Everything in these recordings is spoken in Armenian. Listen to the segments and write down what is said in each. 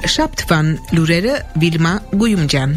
շաբթվան լուրերը Վիլմա Գույումջան։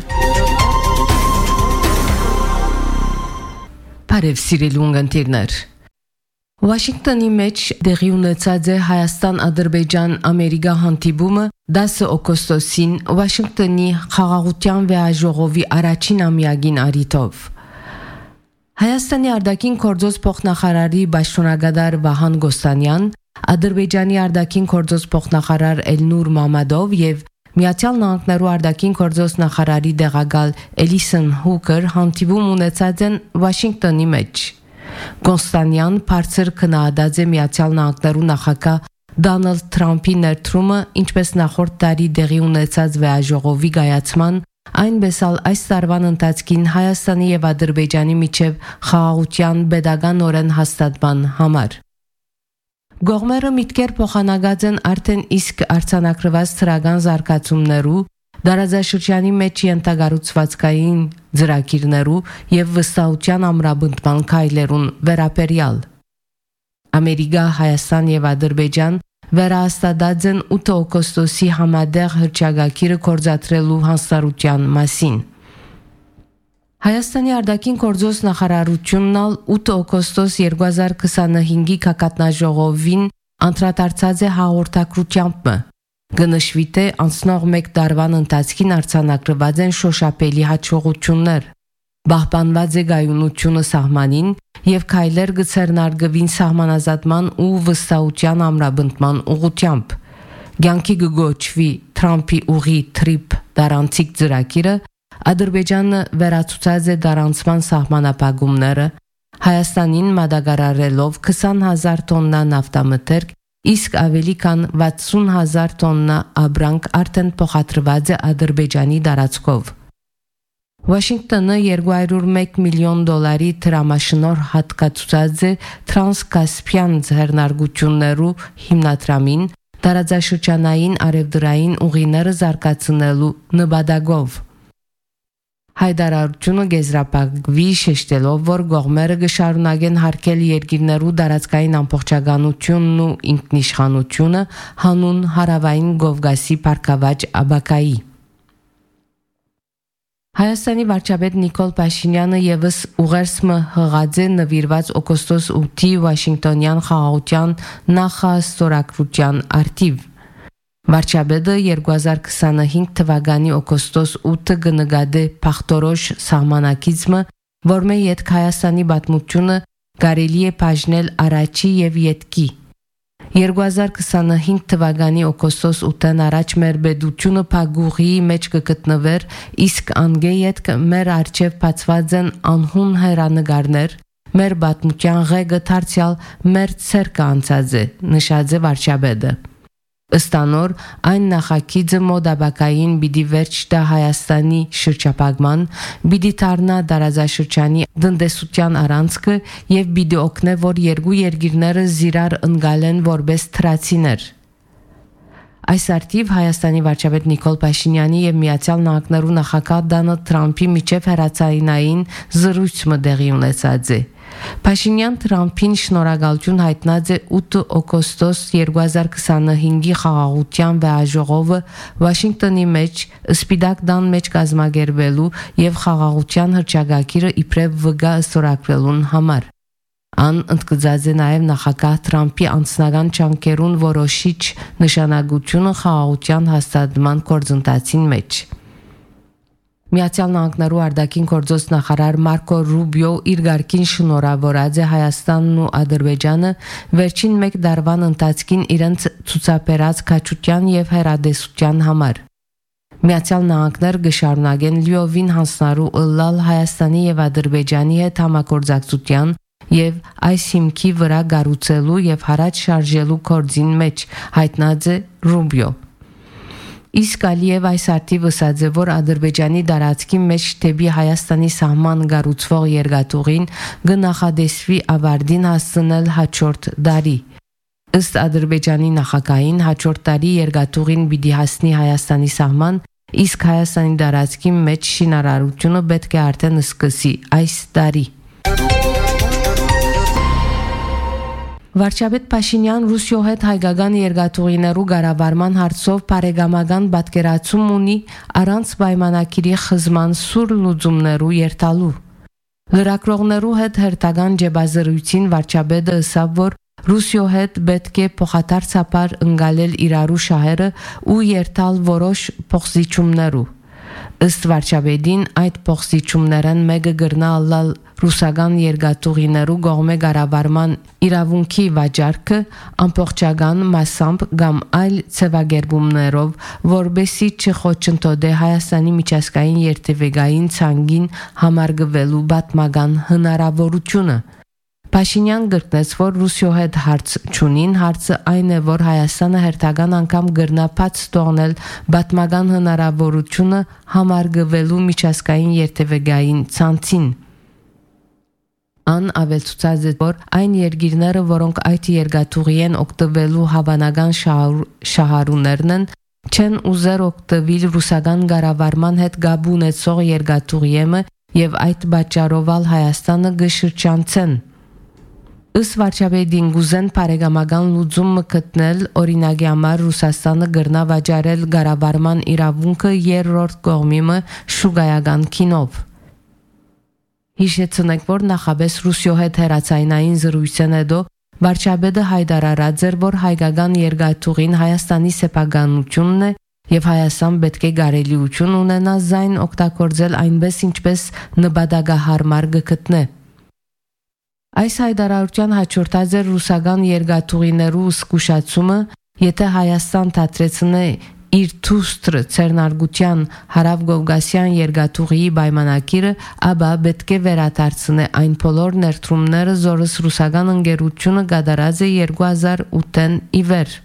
Բարև սիրելի ունգընտիրներ։ Վաշինգտոնի մեջ դեղի ունեցած է Հայաստան-Ադրբեջան-Ամերիկա հանդիպումը 10 օգոստոսին Վաշինգտոնի խաղաղության վեաժողովի առաջին ամյակին առիթով։ Հայաստանի արտաքին գործոս փոխնախարարի պաշտոնագետար Վահան Գոստանյան, Ադրբեջանի արտաքին գործոս փոխնախարար Էլնուր Մամադով եւ Միացյալ Նահանգներու արտաքին գործոս նախարարի դեղակալ Էլիսոն Հուկեր հանդիպում ունեցած են Վաշինգտոնի մեջ։ Գոստանյան բարձր քննադատած է Միացյալ Նահանգներու նախագահ Դոնալդ Թրամփի ներդրումը, ինչպես նախորդ տարի դեղի ունեցած վեաժողովի գայացման, այնպես էլ այս տարվան ընթացքին Հայաստանի եւ Ադրբեջանի միջև խաղաղության pedagogan հաստատման համար։ Գողմերը միտքեր փոխանակած են արդեն իսկ արձանագրված ծրագան զարգացումներու, դարաձաշրջանի մեջ ենթագառուցվածքային ծրագիրներու եւ վստահության ամրապնդման քայլերուն վերաբերյալ։ Ամերիկա, Հայաստան եւ Ադրբեջան վերահաստատած են 8 օգոստոսի համադեղ հռչակագիրը կորզատրելու հանձնարարության մասին։ Հայաստանի արտաքին գործոս նախարարությունն 8 օգոստոս 2025-ի կակատնաժողովին անդրադարձած է հաղորդակցությամբ։ Գնշվի թե անցնող մեկ տարվան ընթացքին արձանագրված են շոշափելի հաջողություններ։ Բահբանված է գայունությունը սահմանին եւ քայլեր գցերնարգվին սահմանազատման ու վստահության ամրապնդման ուղղությամբ։ Գյանքի գոչվի Թրամփի ուղի թրիփ դարանցիկ ծրագիրը Ադրբեջանը վերացուցած է դարանցման սահմանապահումները, Հայաստանին մատակարարելով 20,000 տոննա նավթամթերք, իսկ ավելի քան 60,000 տոննա աբրանք արդեն փոխադրված է Ադրբեջանի տարածքով։ Վաշինգտոնը $201 միլիոն դրամաշնոր հատկացուցած է Տրանսկասպիան ձեռնարկություններու հիմնադրամին տարածաշրջանային արևդրային ուղիները զարգացնելու նպատակով։ Հայտարարությունը գեզրափակվի շեշտելով, որ գողմերը կշարունակեն հարգել երկիրներու տարածքային ամբողջականությունն ու ինքնիշխանությունը հանուն հարավային Կովկասի բարգավաճ աբակայի։ Հայաստանի վարչապետ Նիկոլ Փաշինյանը եւս ուղերձը հղած է նվիրված օգոստոս 8-ի Վաշինգտոնյան խաղաղության նախաստորագրության արդիվ։ Վարչապետը 2025 թվականի օգոստոս 8-ը կնկատի փախտորոշ սահմանակիցը, որմե յետք Հայաստանի պատմությունը կարելի է բաժնել առաջի եւ յետքի։ 2025 թվականի օգոստոս 8-ն առաջ մեր բեդությունը փագուղի մեջ կգտնվեր, իսկ անգե յետք մեր արչեւ բացված են անհուն հերանեկարներ, մեր պատմության ղեկը դարձյալ մեր ցերկը անցած է, նշած է վարչապետը։ Ըստանոր այն նախագիծը մոդաբակային պիտի վերջ տա Հայաստանի շրջապագման, պիտի դառնա տարածաշրջանի տնտեսության առանցքը եւ պիտի օգնե, որ երկու երկիրները զիրար ընկալեն որպես թրացիներ։ Այս արդիվ Հայաստանի վարչապետ Նիկոլ Փաշինյանի եւ Միացյալ Նահանգներու նախագահ Դոնալդ Թրամփի միջև հեռացայինային զրույցը տեղի ունեցած է։ Փաշինյան Թրամփին շնորհակալություն հայտնած է 8 օգոստոս 2025-ի խաղաղության վեաժողովը Վաշինգտոնի մեջ Սպիտակ տան մեջ կազմակերպելու եւ խաղաղության հռչակագիրը իբրև վգա ստորագրելուն համար։ Ան ընդգծած է նաեւ նախագահ Թրամփի անձնական ջանքերուն որոշիչ նշանակությունը խաղաղության հաստատման գործընթացին մեջ։ Միացյալ Նահանգներու արտաքին գործոս նախարար Մարկո Ռուբիո իր ղարքին շնորհավորած է Հայաստանն ու Ադրբեջանը վերջին մեկ տարվան ընթացքին իրենց ցուցաբերած քաջության եւ հերադեսության համար։ Միացյալ Նահանգներ կշարունակեն լիովին հանձնարարու ըլլալ Հայաստանի եւ Ադրբեջանի հետ համագործակցության եւ այս հիմքի վրա գառուցելու եւ հարաճ շարժելու կորձին մեջ, հայտնած է Ռուբիո։ Իսկ Ալիև այս արդիվ ըսած է, որ Ադրբեջանի տարածքի մեջ դեպի Հայաստանի սահման գառուցվող երկաթուղին կնախադեсվի ավարտին հասցնել հաջորդ տարի։ Ըստ Ադրբեջանի նախագահին հաջորդ տարի երկաթուղին պիտի հասնի Հայաստանի սահման, իսկ Հայաստանի տարածքի մեջ շինարարությունը պետք է արդեն սկսի այս տարի։ Վարչապետ Փաշինյան Ռուսիո հետ հայկական երկաթուղիներու կառավարման հարցով բարեկամական պատկերացում ունի առանց պայմանակիրի խզման սուր լուծումներու երթալու։ Լրագրողներու հետ հերթական ջեբազրույցին վարչապետը ըսավ, որ Ռուսիո հետ պետք է փոխադարձաբար ընկալել իրարու շահերը ու երթալ որոշ փոխզիջումներու։ Ըստ վարչապետին այդ փոխզիջումներն մեկը գրնա ալալ ռուսական երկաթուղիներու կողմէ կառավարման իրավունքի վաճառքը ամբողջական մասամբ կամ այլ ցավագերբումներով, որբեսի չխոչընդոտե Հայաստանի միջազգային երթևեկային ցանկին համարգվելու պատմական հնարավորությունը։ Փաշինյան գրկնեց, որ Ռուսիո հետ հարց չունին, հարցը այն է, որ Հայաստանը հերթական անգամ գրնա բաց թողնել պատմական հնարավորությունը համարգվելու միջազգային երթևեկային ցանցին։ Ան ավելցուցած է, որ այն երկիրները, որոնք այդ երկաթուղի են օգտվելու հավանական շահառուներն են, չեն ուզեր օգտվել ռուսական կառավարման հետ գաբ ունեցող երկաթուղիեմը եւ այդ պատճառով Հայաստանը գշրջանցեն։ Ըստ վարչապետին գուզեն բարեկամական լուծում գտնել օրինակի համար Ռուսաստանը գրնա վաճառել կառավարման իրավունքը երրորդ կողմի շուկայական քինով։ Հիշեցնենք, որ նախաբես Ռուսիո հետ հերացայնային զրույցն հետո վարչապետը հայտարարած էր, որ հայկական երկաթուղին Հայաստանի սեփականությունն է եւ Հայաստան պետք է կարելիություն ունենա զայն օգտագործել այնպես ինչպես նպատակահարմար գտնե։ Այս հայտարարության հաջորդած էր ռուսական երկաթուղիներու զգուշացումը, եթե Հայաստան դադրեցնե իր թուստր ցերնարգության հարավկովկասյան երկաթուղիի պայմանակիրը, ապա պետք է վերադարձնե այն բոլոր ներդրումները, որոնց ռուսական ընկերությունը կատարած է 2008-ին ի վեր։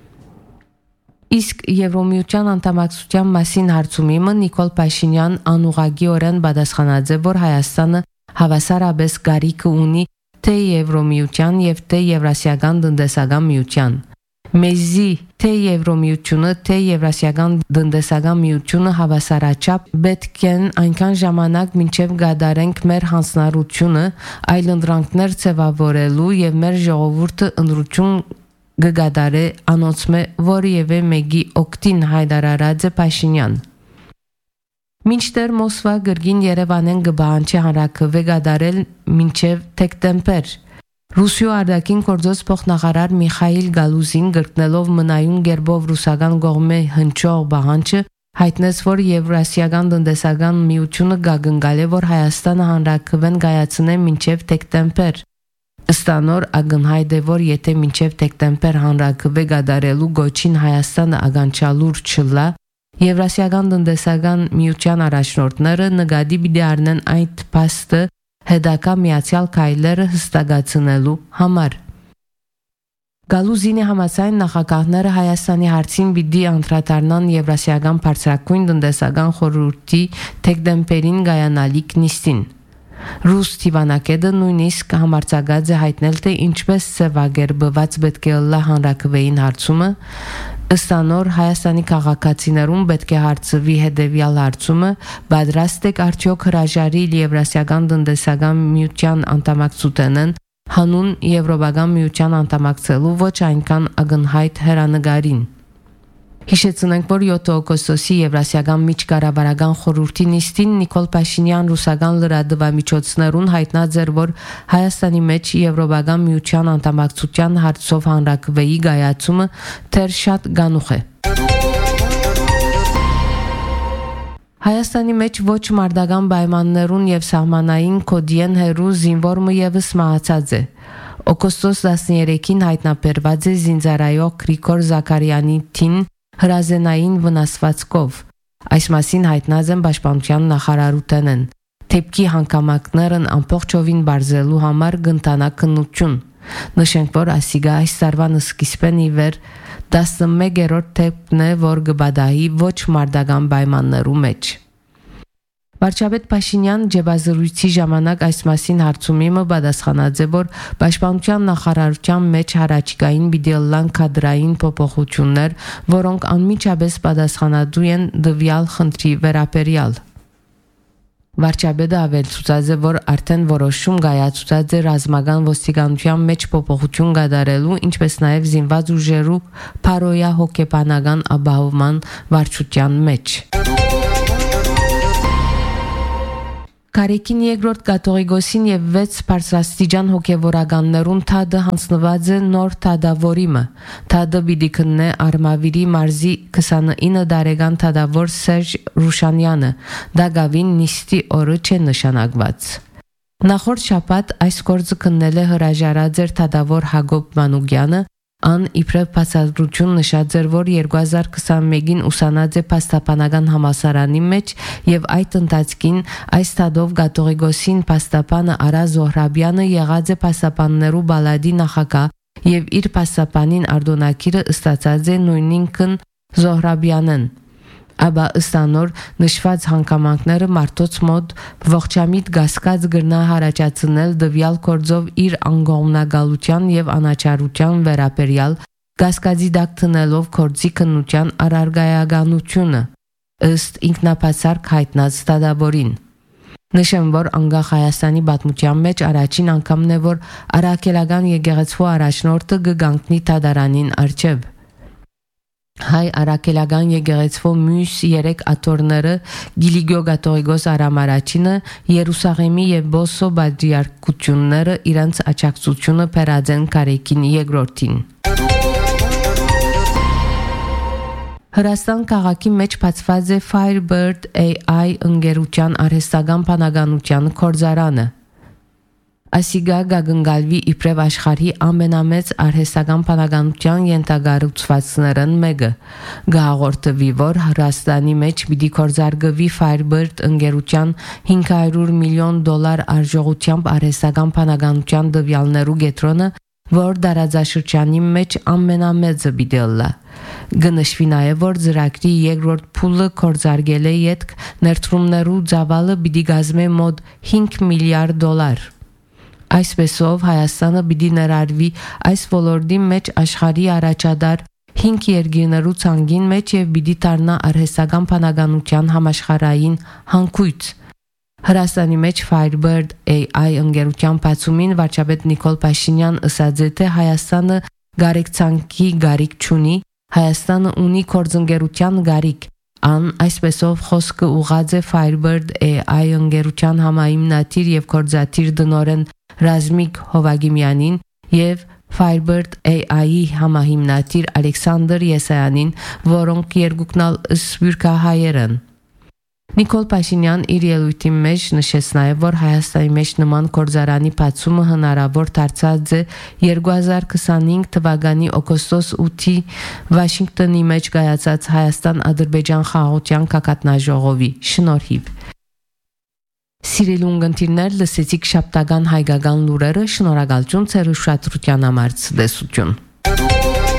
Իսկ Եվրոմիության անդամակցության մասին հարցումիմը Նիկոլ Փաշինյան անուղղակիորեն պատասխանած է, որ Հայաստանը հավասարապես կարիք ունի թե Եվրոմիության եւ թե Եվրասիական տնտեսական միության։ Մեզի թե Եվրոմիությունը, թե Եվրասիական տնտեսական միությունը հավասարաչափ պետք են այնքան ժամանակ մինչև գադարենք մեր հանձնառությունը, այլ ընդրանքներ ձևավորելու եւ մեր ժողովուրդը ընդրություն կգադարե անոնցմե որևէ մեկի օգտին հայտարարած է Փաշինյան։ Մինչդեռ Մոսկվա գրգին Երևանեն կբանջի հանրակրվե գադարել մինչև դեկտեմբեր։ Ռուսիո արտաքին գործոց փոխնախարար Միխայիլ Գալուզին գրկնելով մնայուն գերբով ռուսական կողմէ հնչող բանջը հայտնեց, որ Եվրասիական տնտեսական միությունը գագնգալ է, որ Հայաստանը հանրակրվեն կայացնե մինչև դեկտեմբեր։ Ըստանոր ակնհայտ է, որ եթե մինչև դեկտեմբեր հանրակրվե գադարելու գոչին Հայաստանը ագանչալուր չլա, Եվրասիական տնտեսական միության առաջնորդները նկատի պիտի առնեն այդ փաստը հետագա միացյալ քայլերը հստակացնելու համար։ Գալուզինի համաձայն նախագահները Հայաստանի հարցին պիտի անդրադառնան Եվրասիական բարձրագույն տնտեսական խորհրդի դեկտեմբերին կայանալիք նիստին։ Ռուս դիվանագետը նույնիսկ համարձակած է հայտնել, թե ինչպես ձևակերպված պետք է լա հանրակրվեին հարցումը։ Ըստանոր Հայաստանի քաղաքացիներուն պետք է հարցվի հետևյալ հարցումը. պատրաստ եք արդյոք հրաժարիլ Եվրասիական տնտեսական միության անդամակցութենն հանուն Եվրոպական միության անդամակցելու ոչ այնքան ակնհայտ հեռանկարին։ Հիշեցնենք, որ 7 օգոստոսի Եվրասիական միջկառավարական խորհրդի նիստին Նիկոլ Փաշինյան ռուսական լրատվամիջոցներուն հայտնած էր, որ Հայաստանի մեջ Եվրոպական միության անդամակցության հարցով հանրակրվեի կայացումը դեռ շատ գանուխ է։ Հայաստանի մեջ ոչ մարտական պայմաններուն եւ սահմանային կոդիեն հերու զինվորը եւս մահացած է։ Օգոստոս 13-ին հայտնաբերված է զինծառայող Գրիգոր Զաքարյանի թին հրազենային վնասվածքով։ Այս մասին հայտնած են պաշտպանության նախարարութենեն։ Թեփքի հանգամանքներն ամբողջովին բարձելու համար կընտանա քննություն։ Նշենք, որ ասիգա այս տարվան սկիզբեն ի վեր 11-րդ թեփքն է, որ կբադահի ոչ մարտական պայմաններու մեջ։ Վարչապետ Փաշինյան ջեբազրույցի ժամանակ այս մասին հարցումիմը պատասխանած է, որ պաշտպանության նախարարության մեջ հարաճկային բիդելլան կադրային փոփոխություններ, որոնք անմիջապես պատասխանատու են դվյալ խնդրի վերաբերյալ։ Վարչապետը ավելցուցած է, որ արդեն որոշում կայացուցած է ռազմական ոստիկանության մեջ փոփոխություն կատարելու, ինչպես նաև զինված ուժերու փարոյա հոգեբանական ապահովման վարչության մեջ։ Կարեկին երկրորդ կաթողիկոսին եւ 6 բարձրաստիճան հոգեվորականներուն թադը հանձնված է նոր թադավորիմը։ Թադը պիտի քննե Արմավիրի մարզի 29 տարեկան թադավոր Սերժ Ռուշանյանը։ Դա գավին նիստի օրը չէ նշանակված։ Նախորդ շաբաթ այս գործը քննել է հրաժարաձեր թադավոր Հակոբ Մանուկյանը, ան իբրև բացատրություն նշած էր, որ 2021-ին ուսանած է փաստաբանական համալսարանի մեջ եւ այդ ընթացքին այս թադով կաթողիկոսին փաստաբանը Արա Զոհրաբյանը եղած է փաստաբաններու բալադի նախագահ եւ իր փաստաբանին արտոնակիրը ստացած է նույնինքն Զոհրաբյանն։ Աբա ըստանոր նշված հանգամանքները մարդոց մոտ ողջամիտ գասկած գրնա հարաճացնել դվյալ կորձով իր անգողմնագալության եւ անաչարության վերաբերյալ գասկածի դակ տնելով կորձի քննության առարգայականությունը ըստ ինքնապատասխան հայտնած թադավորին։ Նշեմ, որ անկախ Հայաստանի պատմության մեջ առաջին անգամն է, որ արաքելական եկեղեցու առաջնորդը կգանքնի թադարանին առջև։ Հայ արաքելական եկեղեցու մյուս 3 աթոռները Գիլիգիո կաթողիկոս Արամ Արաչինը, Երուսաղեմի եւ Բոսո բադրիարքությունները իրանց աջակցությունը բերած են Կարեկին երկրորդին։ Հրաստան քաղաքի մեջ բացված է Firebird AI ընկերության արհեստական բանականության կորզարանը։ Ասիգա գագնգալվի իբրև աշխարհի ամենամեծ արհեստական բանականության ենթակառուցվածքներն մեկը։ Գաղորդվի, որ Հրաստանի մեջ պիտի կորզարկվի Firebird ընկերության $500 միլիոն արժողությամբ արհեստական բանականության տվյալներու կենտրոնը, որ դարաձաշրջանի մեջ ամենամեծը պիտի լա։ Գնշվի նաև, որ ծրագրի երկրորդ փուլը կորզարկել է յետք ներդրումներու ծավալը պիտի կազմի մոտ $5 միլիարդ։ Այսպեսով Հայաստանը պիտի ներառվի այս ոլորտի մեջ աշխարհի առաջադար 5 երկրներու ցանկին մեջ եւ պիտի դառնա արհեստական բանականության համաշխարհային հանգույց։ Հրաստանի մեջ Firebird AI ընկերության բացումին վարչապետ Նիկոլ Փաշինյան ասաց, թե Հայաստանը գարեկցանքի գարիք չունի, Հայաստանը ունի կորձընկերության գարիք։ Ան այսպեսով խոսքը ուղղած է Firebird AI ընկերության համահիմնադիր եւ կորզատիր դնորեն Ռազմիկ Հովագիմյանին եւ Firebird AI-ի համահիմնադիր Ալեքսանդր Եսայանին, որոնք երկուքնալ սփյուռքահայեր են։ Նիկոլ Փաշինյան իր ելույթի մեջ նշեց նաև, որ Հայաստանի մեջ նման կորզարանի բացումը հնարավոր դարձած է 2025 թվականի օգոստոս 8-ի Վաշինգտոնի մեջ կայացած Հայաստան-Ադրբեջան խաղաղության գագաթնաժողովի շնորհիվ։ Սիրելի ունգընտիրներ, լսեցիք շաբթական հայկական լուրերը, շնորհակալություն ձեր ուշադրության համար, ցտեսություն։